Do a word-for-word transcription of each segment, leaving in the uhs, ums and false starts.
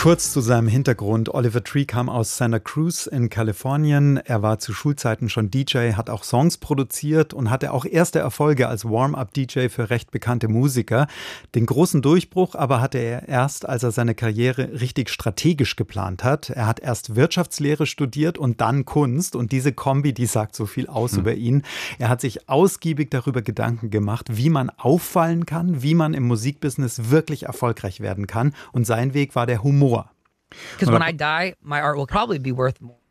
Kurz zu seinem Hintergrund. Oliver Tree kam aus Santa Cruz in Kalifornien. Er war zu Schulzeiten schon D J, hat auch Songs produziert und hatte auch erste Erfolge als Warm-up-D J für recht bekannte Musiker. Den großen Durchbruch aber hatte er erst, als er seine Karriere richtig strategisch geplant hat. Er hat erst Wirtschaftslehre studiert und dann Kunst. Und diese Kombi, die sagt so viel aus hm. über ihn. Er hat sich ausgiebig darüber Gedanken gemacht, wie man auffallen kann, wie man im Musikbusiness wirklich erfolgreich werden kann. Und sein Weg war der Humor. Because when I die, my art will probably be worth more.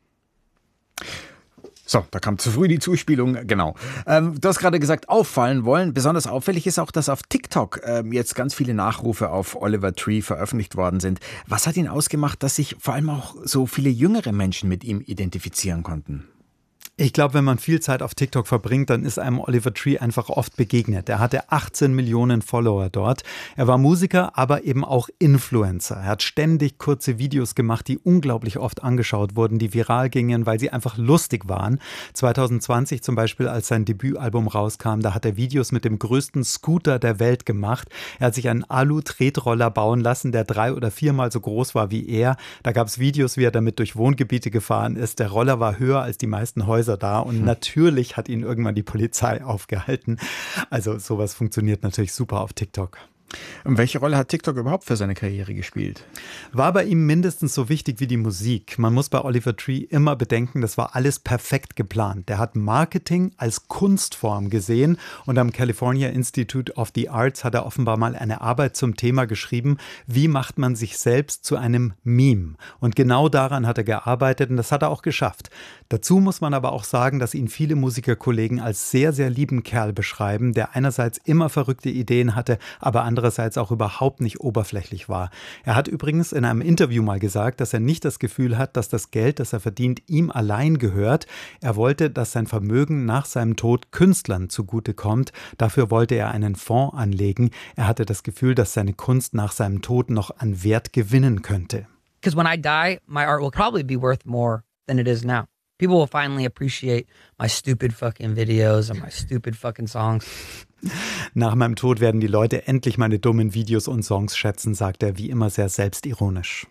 So, da kam zu früh die Zuspielung, genau. Ähm, du hast gerade gesagt, auffallen wollen. Besonders auffällig ist auch, dass auf TikTok ähm, jetzt ganz viele Nachrufe auf Oliver Tree veröffentlicht worden sind. Was hat ihn ausgemacht, dass sich vor allem auch so viele jüngere Menschen mit ihm identifizieren konnten? Ich glaube, wenn man viel Zeit auf TikTok verbringt, dann ist einem Oliver Tree einfach oft begegnet. Er hatte achtzehn Millionen Follower dort. Er war Musiker, aber eben auch Influencer. Er hat ständig kurze Videos gemacht, die unglaublich oft angeschaut wurden, die viral gingen, weil sie einfach lustig waren. zwanzig zwanzig zum Beispiel, als sein Debütalbum rauskam, da hat er Videos mit dem größten Scooter der Welt gemacht. Er hat sich einen Alu-Tretroller bauen lassen, der drei- oder viermal so groß war wie er. Da gab es Videos, wie er damit durch Wohngebiete gefahren ist. Der Roller war höher als die meisten Häuser da und hm. natürlich hat ihn irgendwann die Polizei aufgehalten. Also sowas funktioniert natürlich super auf TikTok. Und welche Rolle hat TikTok überhaupt für seine Karriere gespielt? War bei ihm mindestens so wichtig wie die Musik. Man muss bei Oliver Tree immer bedenken, das war alles perfekt geplant. Der hat Marketing als Kunstform gesehen und am California Institute of the Arts hat er offenbar mal eine Arbeit zum Thema geschrieben, wie macht man sich selbst zu einem Meme. Und genau daran hat er gearbeitet und das hat er auch geschafft. Dazu muss man aber auch sagen, dass ihn viele Musikerkollegen als sehr, sehr lieben Kerl beschreiben, der einerseits immer verrückte Ideen hatte, aber andererseits andererseits auch überhaupt nicht oberflächlich war. Er hat übrigens in einem Interview mal gesagt, dass er nicht das Gefühl hat, dass das Geld, das er verdient, ihm allein gehört. Er wollte, dass sein Vermögen nach seinem Tod Künstlern zugutekommt. Dafür wollte er einen Fonds anlegen. Er hatte das Gefühl, dass seine Kunst nach seinem Tod noch an Wert gewinnen könnte. Because when I die, my art will probably be worth more than it is now. People will finally appreciate my stupid fucking videos and my stupid fucking songs. Nach meinem Tod werden die Leute endlich meine dummen Videos und Songs schätzen, sagt er, wie immer sehr selbstironisch.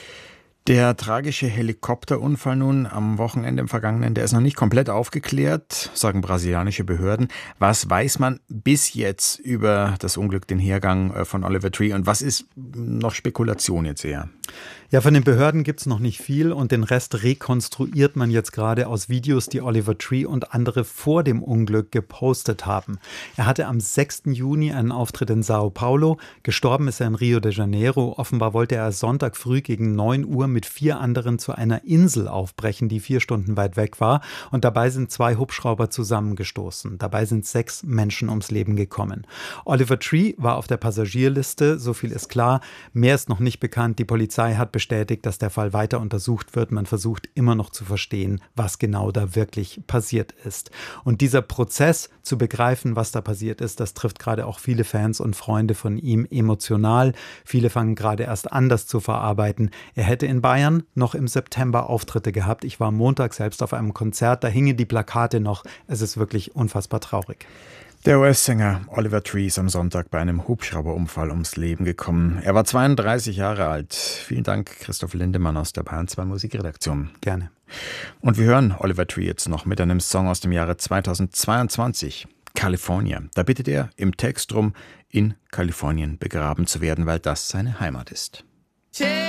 Der tragische Helikopterunfall nun am Wochenende im Vergangenen, der ist noch nicht komplett aufgeklärt, sagen brasilianische Behörden. Was weiß man bis jetzt über das Unglück, den Hergang von Oliver Tree und was ist noch Spekulation jetzt eher? Ja, von den Behörden gibt es noch nicht viel und den Rest rekonstruiert man jetzt gerade aus Videos, die Oliver Tree und andere vor dem Unglück gepostet haben. Er hatte am sechsten Juni einen Auftritt in Sao Paulo, gestorben ist er in Rio de Janeiro. Offenbar wollte er Sonntag früh gegen neun Uhr mit vier anderen zu einer Insel aufbrechen, die vier Stunden weit weg war und dabei sind zwei Hubschrauber zusammengestoßen. Dabei sind sechs Menschen ums Leben gekommen. Oliver Tree war auf der Passagierliste, so viel ist klar. Mehr ist noch nicht bekannt. Die Polizei hat bestätigt, dass der Fall weiter untersucht wird. Man versucht immer noch zu verstehen, was genau da wirklich passiert ist. Und dieser Prozess zu begreifen, was da passiert ist, das trifft gerade auch viele Fans und Freunde von ihm emotional. Viele fangen gerade erst an, das zu verarbeiten. Er hätte in Bayern noch im September Auftritte gehabt. Ich war am Montag selbst auf einem Konzert, da hingen die Plakate noch. Es ist wirklich unfassbar traurig. Der U S-Sänger Oliver Tree ist am Sonntag bei einem Hubschrauberunfall ums Leben gekommen. Er war zweiunddreißig Jahre alt. Vielen Dank, Christoph Lindemann aus der Bayern zwei Musikredaktion. Gerne. Und wir hören Oliver Tree jetzt noch mit einem Song aus dem Jahre zweitausendzweiundzwanzig, California. Da bittet er im Text drum, in Kalifornien begraben zu werden, weil das seine Heimat ist.